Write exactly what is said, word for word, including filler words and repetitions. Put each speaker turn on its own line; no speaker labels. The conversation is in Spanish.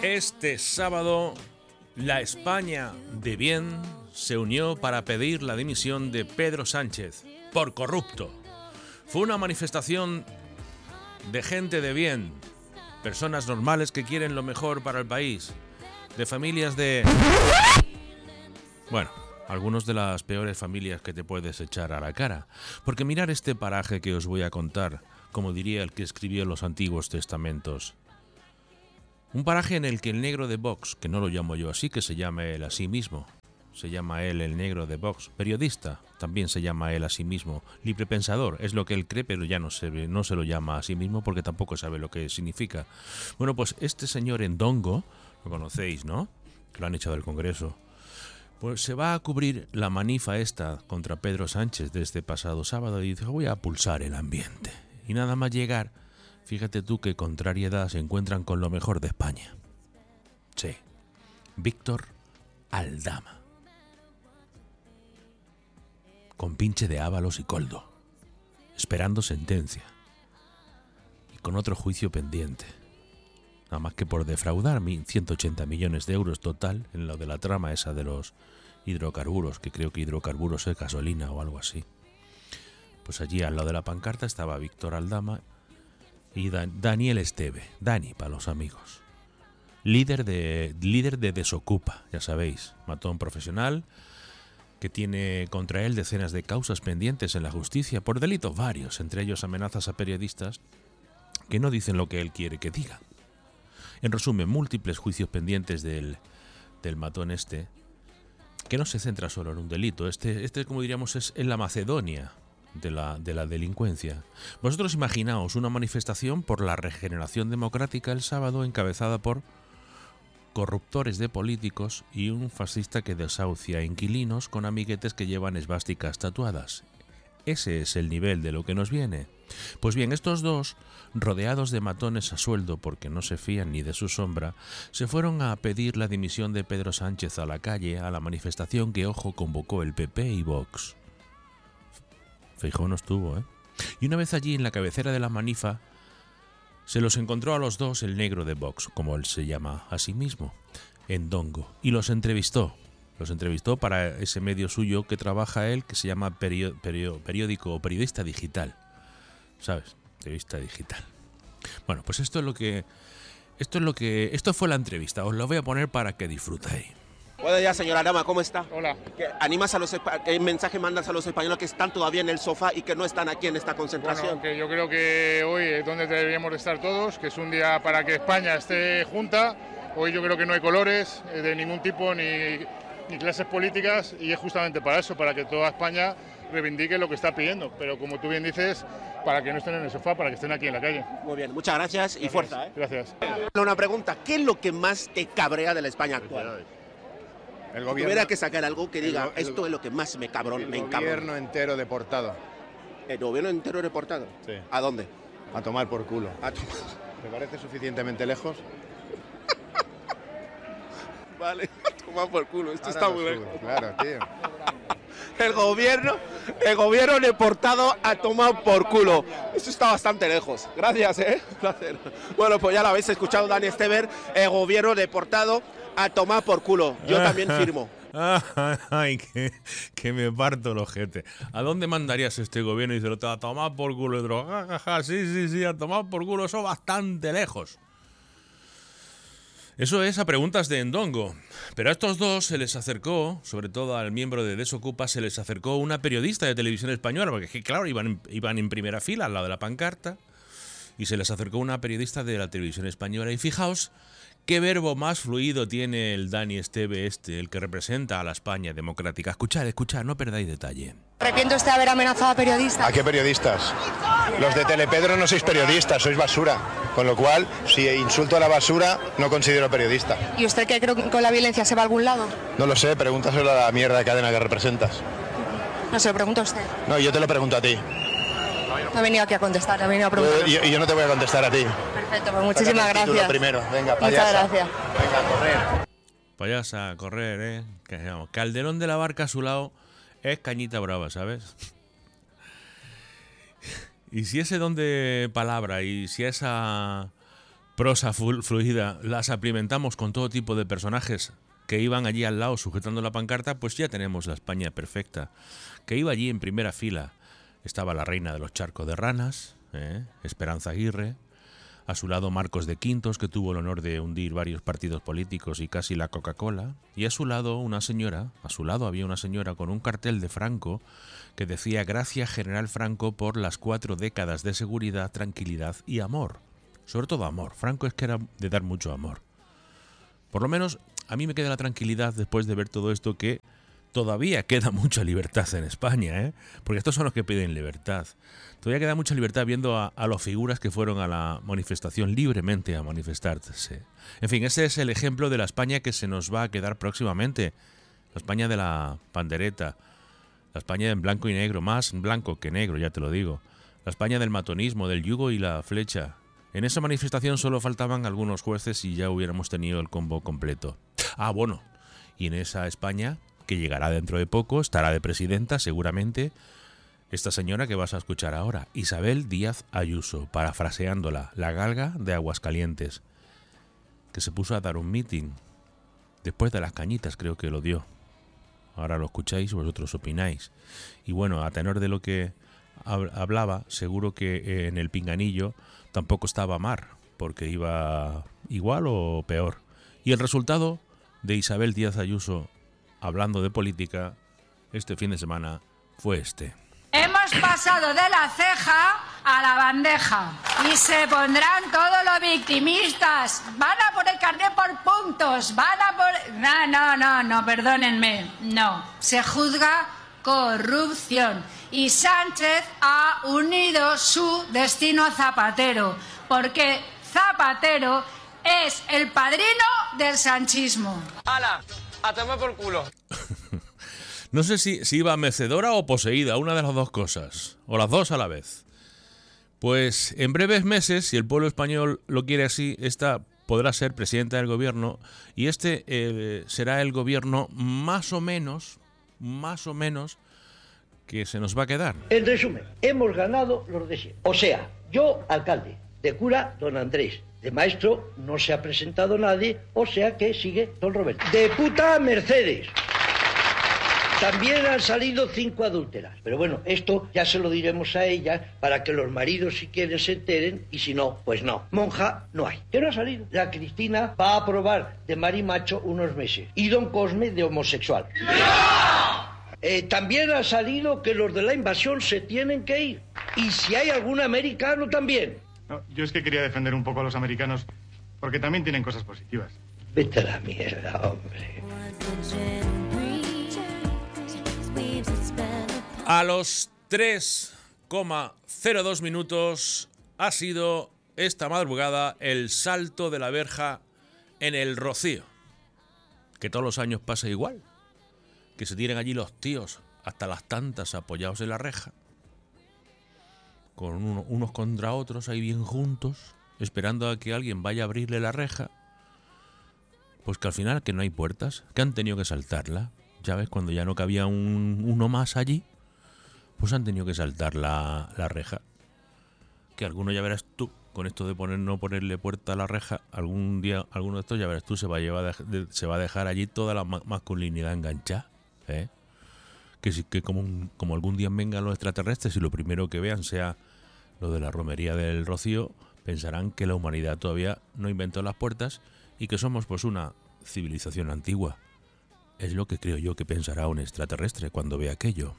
Este sábado, la España de bien se unió para pedir la dimisión de Pedro Sánchez por corrupto. Fue una manifestación de gente de bien, personas normales que quieren lo mejor para el país, de familias de... Bueno, algunos de las peores familias que te puedes echar a la cara. Porque mirar este paraje que os voy a contar, como diría el que escribió los antiguos testamentos. Un paraje en el que el negro de Vox, que no lo llamo yo así, que se llama él a sí mismo, se llama él el negro de Vox, periodista, también se llama él a sí mismo, libre pensador, es lo que él cree, pero ya no se, no se lo llama a sí mismo porque tampoco sabe lo que significa. Bueno, pues este señor Ndongo, lo conocéis, ¿no? Que lo han echado del Congreso. Pues se va a cubrir la manifa esta contra Pedro Sánchez de este pasado sábado y dice, voy a pulsar el ambiente. Y nada más llegar, fíjate tú qué contrariedad se encuentran con lo mejor de España. Sí, Víctor Aldama. Con pinche de Ábalos y Coldo, esperando sentencia. Y con otro juicio pendiente. Nada más que por defraudar ciento ochenta millones de euros total en lo de la trama esa de los hidrocarburos, que creo que hidrocarburos es gasolina o algo así. Pues allí al lado de la pancarta estaba Víctor Aldama y Dan- Daniel Esteve, Dani para los amigos. Líder de, líder de Desocupa, ya sabéis, matón profesional que tiene contra él decenas de causas pendientes en la justicia por delitos varios, entre ellos amenazas a periodistas que no dicen lo que él quiere que diga. En resumen, múltiples juicios pendientes del, del matón este, que no se centra solo en un delito. Este, este como diríamos, es en la Macedonia de la, de la delincuencia. Vosotros imaginaos una manifestación por la regeneración democrática el sábado encabezada por corruptores de políticos y un fascista que desahucia a inquilinos con amiguetes que llevan esvásticas tatuadas. Ese es el nivel de lo que nos viene. Pues bien, estos dos, rodeados de matones a sueldo porque no se fían ni de su sombra, se fueron a pedir la dimisión de Pedro Sánchez a la calle, a la manifestación que, ojo, convocó el P P y Vox. Feijóo no estuvo, ¿eh? Y una vez allí, en la cabecera de la manifa, se los encontró a los dos el negro de Vox, como él se llama a sí mismo, Ndongo, y los entrevistó. Los entrevistó para ese medio suyo que trabaja él, que se llama perio, perio, periódico o periodista digital. ¿Sabes? Periodista digital. Bueno, pues esto es lo que... Esto es lo que... Esto fue la entrevista. Os lo voy a poner para que disfrutéis.
Buenos días, señora Aldama, ¿cómo está?
Hola.
¿Qué, animas a los, ¿Qué mensaje mandas a los españoles que están todavía en el sofá y que no están aquí en esta concentración?
Bueno, que yo creo que hoy es donde deberíamos de estar todos, que es un día para que España esté junta. Hoy yo creo que no hay colores de ningún tipo ni, ni clases políticas y es justamente para eso, para que toda España reivindique lo que está pidiendo. Pero como tú bien dices, para que no estén en el sofá, para que estén aquí en la calle.
Muy bien, muchas gracias,
Gracias.
y fuerza. ¿eh?
Gracias.
Una pregunta, ¿qué es lo que más te cabrea de la España actual?
El
Si
gobierno,
tuviera que sacar algo que diga,
el- el-
esto es lo que más me cabrón,
el
me
gobierno
encabrona.
entero deportado.
¿El gobierno entero reportado?
Sí.
¿A dónde?
A tomar por culo.
A tu-
¿Te parece suficientemente lejos?
Vale, toma por culo, esto
Ahora
está
lo
muy
subo,
lejos.
Claro, tío.
El gobierno, el gobierno deportado a tomar por culo. Esto está bastante lejos. Gracias, ¿eh? Placer. Bueno, pues ya lo habéis escuchado, Dani Estever, el gobierno deportado a tomar por culo. Yo también firmo.
Ay, que, que me parto el ojete. ¿A dónde mandarías este gobierno? Y dice, a tomar por culo. Y otro, ja, ja, ja, sí, sí, sí, a tomar por culo. Eso bastante lejos. Eso es a preguntas de Ndongo. Pero a estos dos se les acercó, sobre todo al miembro de Desocupa, se les acercó una periodista de televisión española, porque claro, iban, iban en primera fila al lado de la pancarta, y se les acercó una periodista de la televisión española. Y fijaos qué verbo más fluido tiene el Dani Esteve este, el que representa a la España democrática. Escuchad, escuchad, no perdáis detalle.
¿Arrepiente usted de haber amenazado a periodistas?
¿A qué periodistas? Los de Telepedro no sois periodistas, sois basura. Con lo cual, si insulto a la basura, no considero periodista.
¿Y usted cree que con la violencia se va a algún lado?
No lo sé, pregúntaselo a la mierda de cadena que representas.
No se lo pregunto a usted.
No, yo te lo pregunto a ti.
No he venido aquí a contestar, he venido a preguntar.
Y yo, yo no te voy a contestar a ti.
Perfecto, pues muchísimas
Sácate el título
gracias.
primero, venga,
Muchas
payasa.
gracias.
Venga, a correr.
Payasa, a correr, ¿eh? Que, vamos, Calderón de la Barca a su lado es cañita brava, ¿sabes? Y si ese don de palabra y si esa prosa fluida, las alimentamos con todo tipo de personajes que iban allí al lado sujetando la pancarta, pues ya tenemos la España perfecta. Que iba allí en primera fila estaba la reina de los charcos de ranas, ¿eh? Esperanza Aguirre. A su lado Marcos de Quintos, que tuvo el honor de hundir varios partidos políticos y casi la Coca-Cola. Y a su lado una señora, a su lado había una señora con un cartel de Franco que decía: gracias General Franco por las cuatro décadas de seguridad, tranquilidad y amor. Sobre todo amor. Franco es que era de dar mucho amor. Por lo menos a mí me queda la tranquilidad después de ver todo esto que todavía queda mucha libertad en España, ¿eh? Porque estos son los que piden libertad. Todavía queda mucha libertad viendo a, a los figuras que fueron a la manifestación libremente a manifestarse. En fin, ese es el ejemplo de la España que se nos va a quedar próximamente. La España de la pandereta. La España en blanco y negro, más blanco que negro, ya te lo digo. La España del matonismo, del yugo y la flecha. En esa manifestación solo faltaban algunos jueces y ya hubiéramos tenido el combo completo. Ah, bueno, y en esa España, que llegará dentro de poco, estará de presidenta seguramente esta señora que vas a escuchar ahora, Isabel Díaz Ayuso, parafraseándola, la galga de Aguascalientes, que se puso a dar un meeting después de las cañitas, creo que lo dio. Ahora lo escucháis, vosotros opináis. Y bueno, a tenor de lo que hablaba, seguro que en el pinganillo tampoco estaba Mar, porque iba igual o peor. Y el resultado de Isabel Díaz Ayuso hablando de política este fin de semana fue este.
Hemos pasado de la ceja a la bandeja y se pondrán todos los victimistas. Van a por el carnet por puntos, van a por... No, no, no, no, perdónenme. No, se juzga corrupción. Y Sánchez ha unido su destino a Zapatero, porque Zapatero es el padrino del sanchismo.
¡Hala! A tomar por culo.
No sé si, si iba mecedora o poseída, una de las dos cosas, o las dos a la vez. Pues en breves meses, si el pueblo español lo quiere así, esta podrá ser presidenta del gobierno y este eh, será el gobierno más o menos, más o menos, que se nos va a quedar.
En resumen, hemos ganado los de siempre. O sea, yo, alcalde, de cura, don Andrés. De maestro no se ha presentado nadie, o sea que sigue don Roberto. De puta, Mercedes. También han salido cinco adúlteras. Pero bueno, esto ya se lo diremos a ellas para que los maridos si quieren se enteren y si no, pues no. Monja no hay. ¿Qué no ha salido? La Cristina va a probar de marimacho unos meses y don Cosme de homosexual. ¡No! Eh, también ha salido que los de la invasión se tienen que ir. Y si hay algún americano también.
No, yo es que quería defender un poco a los americanos porque también tienen cosas positivas.
Vete a la mierda, hombre.
A los tres coma cero dos minutos ha sido esta madrugada el salto de la verja en el Rocío. Que todos los años pasa igual. Que se tiren allí los tíos hasta las tantas apoyados en la reja. Con uno, unos contra otros ahí bien juntos, esperando a que alguien vaya a abrirle la reja. Pues que al final que no hay puertas, que han tenido que saltarla. Ya ves, cuando ya no cabía un, uno más allí, pues han tenido que saltar la, la reja. Que alguno ya verás tú, con esto de poner no ponerle puerta a la reja, algún día, alguno de estos ya verás tú, se va a, llevar, de, se va a dejar allí toda la ma- masculinidad enganchada, ¿eh? Que, si, que como, un, como algún día vengan los extraterrestres y lo primero que vean sea lo de la romería del Rocío, pensarán que la humanidad todavía no inventó las puertas y que somos pues una civilización antigua. Es lo que creo yo que pensará un extraterrestre cuando vea aquello.